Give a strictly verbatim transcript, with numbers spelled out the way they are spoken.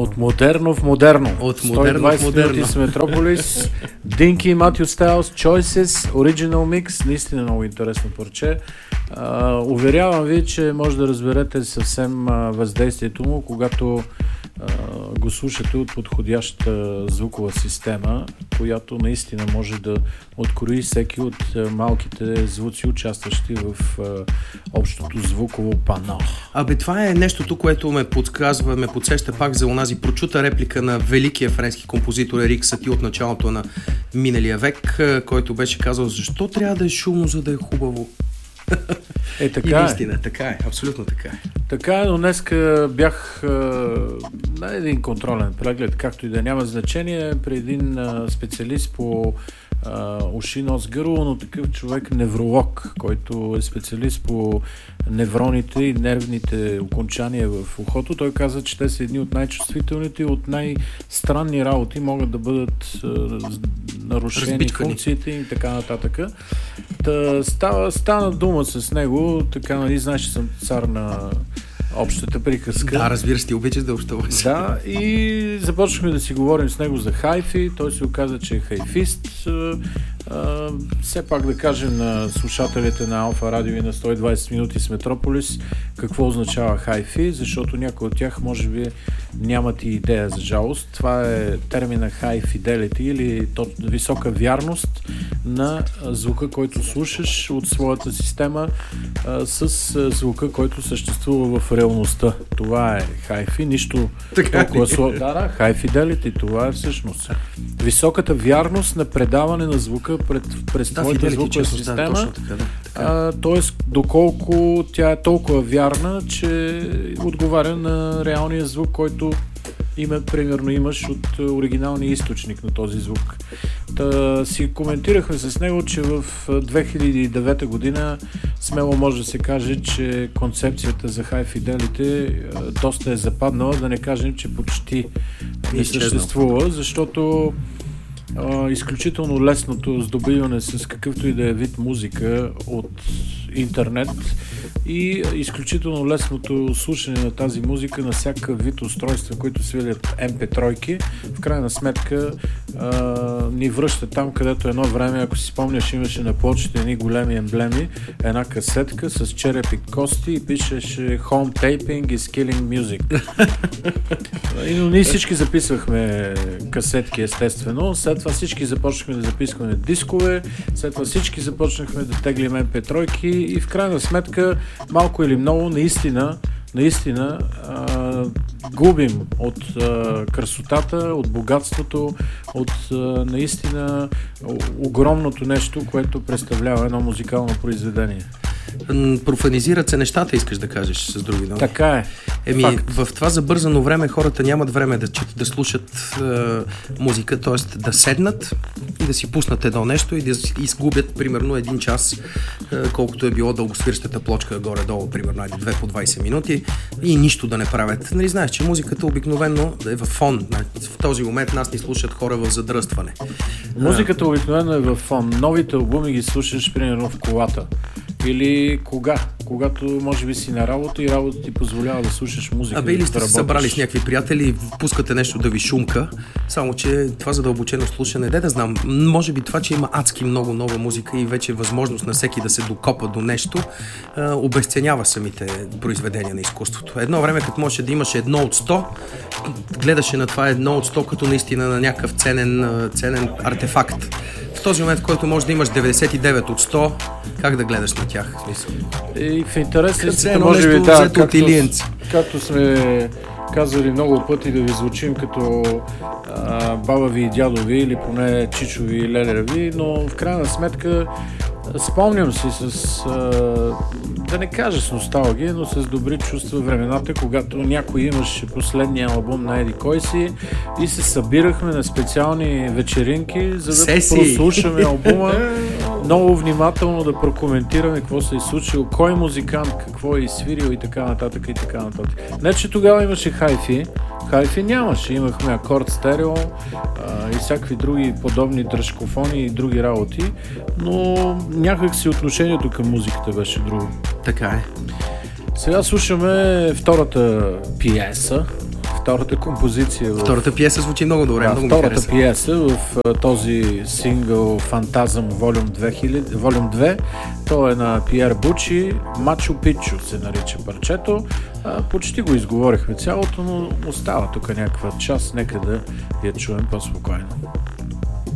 От модерно в модерно. От модерно в модерно. минути с Метрополис. Динки и Матю Стайлс, Choices, Original Mix. Наистина много интересно парче. Uh, уверявам ви, че може да разберете съвсем uh, въздействието му, когато uh, го слушате от подходяща звукова система, която наистина може да открои всеки от uh, малките звуци, участващи в uh, общото звуково пано. Абе, това е нещото, което ме подсказва, ме подсеща пак за онази прочута реплика на великия френски композитор Ерик Сати от началото на миналия век, който беше казал: защо трябва да е шумно, за да е хубаво? Е, така и наистина, е. така е, абсолютно така е. Така е, но днеска бях е, на един контролен преглед, както и да няма значение, при един е, специалист по е, уши, нос, гърло, но такъв човек невролог, който е специалист по невроните и нервните окончания в ухото. Той каза, че те са едни от най-чувствителните и от най-странни работи, могат да бъдат е, нарушени Разбичкани. функциите и така нататък. Та, става, стана дума с него, така, нали, знаеш, че съм цар на общата приказка. Да, разбира се, ти обичаш да общуваш. Да, и започнахме да си говорим с него за хайфи. Той се оказа, че е хайфист. А, все пак да кажем на слушателите на Алфа Радио и на сто и двайсет минути с Метрополис какво означава хайфи, защото някои от тях може би нямат и идея, за жалост. Това е термина high fidelity или висока вярност на звука, който слушаш от своята система а, с звука, който съществува в реалността. Това е хайфи, нищо толкова сложно. Да, да, high fidelity, това е всъщност високата вярност на предаване на звука пред, през да, твоята звукова система. Да, така, да, така. А, тоест, доколко тя е толкова вярна, че отговаря на реалния звук, който има, примерно имаш от оригиналния източник на този звук. Та си коментирахме с него, че в две хиляди и девета година смело може да се каже, че концепцията за high fidelity доста е западнала, да не кажем, че почти не съществува, защото а, изключително лесното здобиване с какъвто и да е вид музика от интернет и изключително лесното слушане на тази музика на всякакъв вид устройства, които свилят ем пи три, в крайна сметка а, ни връща там, където едно време, ако си спомняш, имаше на плочите едни големи емблеми, една касетка с череп и кости и пишеше Home Taping is Killing Music. И, но ние всички записвахме касетки, естествено, след това всички започнахме да записваме дискове, след това всички започнахме да теглим ем пи три и в крайна сметка малко или много наистина, наистина а, губим от а, красотата, от богатството, от а, наистина огромното нещо, което представлява едно музикално произведение. Профанизират се нещата, искаш да кажеш, с други думи. Така е. Еми, Факт. В това забързано време хората нямат време да, да слушат е, музика, т.е. да седнат и да си пуснат едно нещо и да изгубят примерно един час, е, колкото е било дългосвирщата плочка горе-долу, примерно две по двайсет минути и нищо да не правят. Нали знаеш, че музиката обикновено е в фон. В този момент нас ни слушат хора в задръстване. Музиката обикновено е в фон. Новите албуми ги слушаш примерно в колата. Или кога? Когато може би си на работа и работа ти позволява да слушаш музика. Абе, или да сте се събрали с някакви приятели и пускате нещо да ви шумка, само че това задълбочено слушане, де да знам, може би това, че има адски много нова музика и вече възможност на всеки да се докопа до нещо, е, обезценява самите произведения на изкуството. Едно време, като можеше да имаш едно от сто, гледаше на това едно от сто като наистина на някакъв ценен, ценен артефакт. В този момент, в който може да имаш деветдесет и девет от сто, как да гледаш на тях? И в интерес ли се, може би, да, както, както сме казвали много пъти, да ви звучим като а, баба ви и дядо ви, или поне чичо ви и леля ви, но в крайна сметка спомням си с, а, да не кажа с носталгия, но с добри чувства времената, когато някой имаше последния албум на еди кой си и се събирахме на специални вечеринки, за да Сеси. прослушаме албума, много внимателно да прокоментираме какво се е случило, кой музикант, какво е изсвирил и така нататък и така нататък. Не, че тогава имаше хайфи, хайфи нямаше, имахме акорд стерео а, и всякакви други подобни дръжкофони и други работи, но някак си отношението към музиката беше друго. Така е. Сега слушаме втората пиеса, втората композиция. Втората пиеса звучи много добре, да, много втората ми хареса. пиеса в този сингъл Фантазъм Волюм две хиляди, Волюм две, то е на Пиер Бучи, Мачу Пичу се нарича парчето. А, почти го изговорихме цялото, но остава тук някаква част, нека да я чуем по-спокойно.